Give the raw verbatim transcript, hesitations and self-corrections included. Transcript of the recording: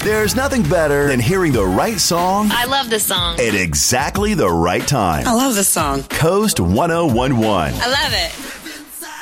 There's nothing better than hearing the right song I love this song. at exactly the right time. I love this song. Coast ten eleven. I love it.